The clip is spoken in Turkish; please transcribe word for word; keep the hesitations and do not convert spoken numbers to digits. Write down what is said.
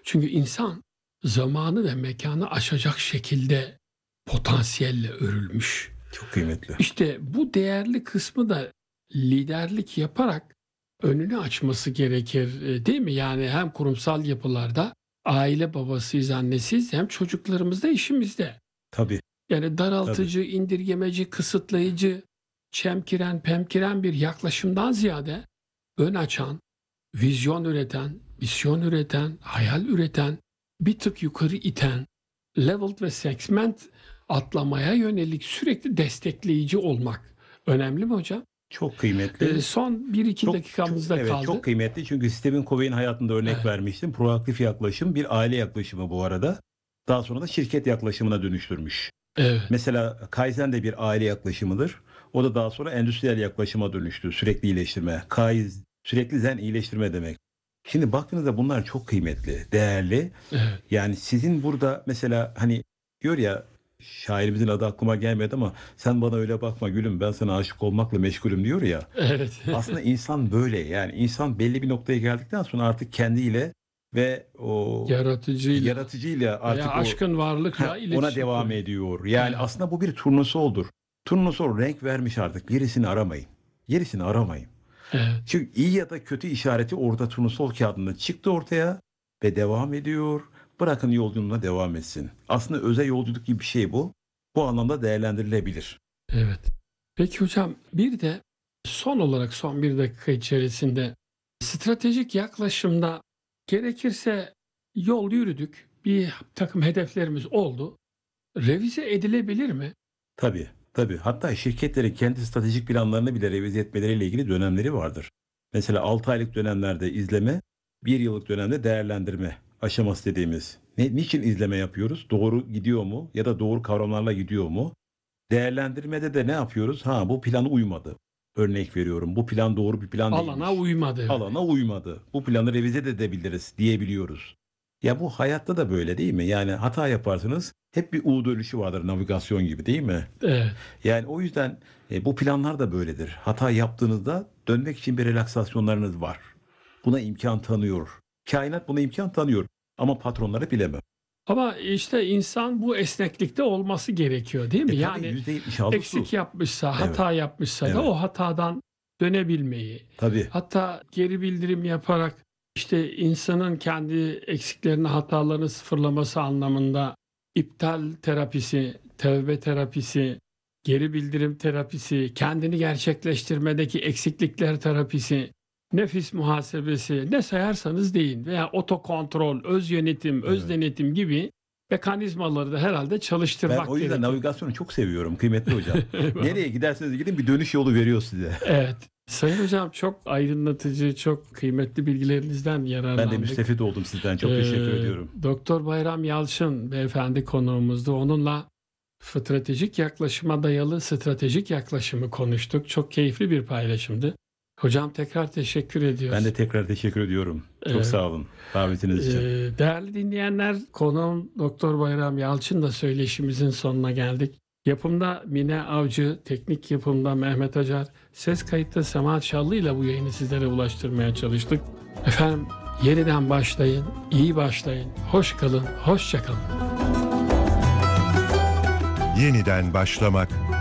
Çünkü insan zamanı ve mekanı aşacak şekilde potansiyelle örülmüş. Çok kıymetli. İşte bu değerli kısmı da liderlik yaparak önünü açması gerekir, e, değil mi? Yani hem kurumsal yapılarda aile babasıyız, annesiyiz, hem çocuklarımızda, işimizde. Tabii. Yani daraltıcı, indirgemeci, kısıtlayıcı, çemkiren, pemkiren bir yaklaşımdan ziyade ön açan, vizyon üreten, misyon üreten, hayal üreten, bir tık yukarı iten, level ve segment atlamaya yönelik sürekli destekleyici olmak önemli mi hocam? Çok kıymetli. Ee, son bir iki Çok, dakikamızda çok, evet, kaldı. çok kıymetli çünkü Stephen Covey'in hayatında örnek Evet. vermiştim. Proaktif yaklaşım bir aile yaklaşımı bu arada. Daha sonra da şirket yaklaşımına dönüştürmüş. Evet. Mesela Kaizen de bir aile yaklaşımıdır. O da daha sonra endüstriyel yaklaşıma dönüştü. Sürekli iyileştirme. Kaizen, sürekli zen iyileştirme demek. Şimdi baktığınızda bunlar çok kıymetli, değerli. Evet. Yani sizin burada mesela hani diyor ya, şairimizin adı aklıma gelmedi ama sen bana öyle bakma gülüm, ben sana aşık olmakla meşgulüm diyor ya. Evet. Aslında insan böyle, yani insan belli bir noktaya geldikten sonra artık kendiyle ve o Yaratıcıyla yaratıcıyla artık veya o aşkın varlıkla Heh, iletişim ona devam kuruyor. ediyor. Yani Evet. aslında bu bir turnusoldur. Turnusol renk vermiş artık. Gerisini aramayın. Gerisini aramayın. Evet. Çünkü iyi ya da kötü işareti orada turnusol kağıdında çıktı ortaya ve devam ediyor. Bırakın yolculuğuna devam etsin. Aslında özel yolculuk gibi bir şey bu. Bu anlamda değerlendirilebilir. Evet. Peki hocam, bir de son olarak son bir dakika içerisinde stratejik yaklaşımda gerekirse yol yürüdük, bir takım hedeflerimiz oldu. Revize edilebilir mi? Tabii, tabii. Hatta şirketlerin kendi stratejik planlarını bile revize etmeleriyle ilgili dönemleri vardır. Mesela altı aylık dönemlerde izleme, bir yıllık dönemde değerlendirme aşaması dediğimiz. Ne, niçin izleme yapıyoruz? Doğru gidiyor mu? Ya da doğru kavramlarla gidiyor mu? Değerlendirmede de ne yapıyoruz? Ha, bu plana uymadı. Örnek veriyorum. Bu plan doğru bir plan değilmiş. Alana uymadı. Alana uymadı. Bu planı revize de edebiliriz diyebiliyoruz. Ya bu hayatta da böyle değil mi? Yani hata yaparsınız. Hep bir U dönüşü vardır, navigasyon gibi değil mi? Evet. Yani o yüzden e, bu planlar da böyledir. Hata yaptığınızda dönmek için bir relaksasyonlarınız var. Buna imkan tanıyor. Kainat buna imkan tanıyor. Ama patronları bilemem. Ama işte insan bu esneklikte olması gerekiyor, değil mi? E tabii Yani yüzde yetmiş altı eksik su. yapmışsa, Evet. hata yapmışsa da Evet. o hatadan dönebilmeyi, Tabii. hatta geri bildirim yaparak işte insanın kendi eksiklerini, hatalarını sıfırlaması anlamında iptal terapisi, tevbe terapisi, geri bildirim terapisi, kendini gerçekleştirmedeki eksiklikler terapisi, nefis muhasebesi, ne sayarsanız deyin, veya otokontrol, öz yönetim, öz Evet. denetim gibi mekanizmaları da herhalde Ben çalıştırmak o yüzden gerekiyor. navigasyonu çok seviyorum kıymetli hocam. Eyvallah. Nereye giderseniz gidin bir dönüş yolu veriyor size. Evet. Sayın hocam, çok aydınlatıcı, çok kıymetli bilgilerinizden Ben de yararlandık. müstefit oldum sizden. Çok teşekkür Ee, ediyorum. Doktor Bayram Yalçın beyefendi konuğumuzdu. Onunla stratejik yaklaşıma dayalı stratejik yaklaşımı konuştuk. Çok keyifli bir paylaşımdı. Hocam, tekrar teşekkür ediyoruz. Ben de tekrar teşekkür ediyorum. Çok Evet. sağ olun davetiniz için. Ee, değerli dinleyenler, konuğum Doktor Bayram Yalçın'la söyleşimizin sonuna geldik. Yapımda Mine Avcı, teknik yapımda Mehmet Acar, ses kayıtta Semahat Şallı ile bu yayını sizlere ulaştırmaya çalıştık. Efendim, yeniden başlayın, iyi başlayın, hoş kalın, hoşça kalın. Yeniden başlamak